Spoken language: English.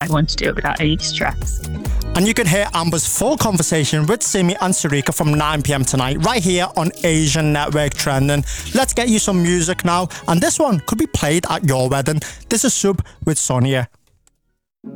might want to do it without any stress. And you can hear Amber's full conversation with Simi and Sarika from 9 p.m. tonight, right here on Asian Network Trending. Let's get you some music now, and this one could be played at your wedding. This is Sub with Sonia.